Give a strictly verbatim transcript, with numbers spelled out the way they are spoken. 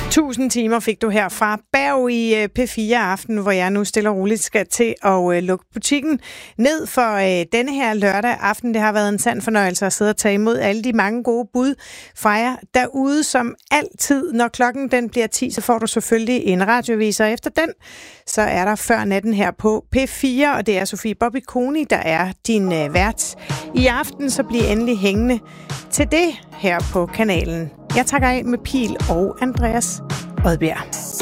Tusind timer fik du her fra Berg i P fire Aften, hvor jeg nu stille og roligt skal til at lukke butikken ned for denne her lørdag aften. Det har været en sand fornøjelse at sidde og tage imod alle de mange gode bud fra jer derude, som altid. Når klokken den bliver ti, så får du selvfølgelig en radioavis, og efter den, så er der Før Natten her på P fire, og det er Sofie Bobby Koni, der er din vært i aften, så bliv endelig hængende til det her på kanalen. Jeg takker af med Pil og Andreas Odbjerg.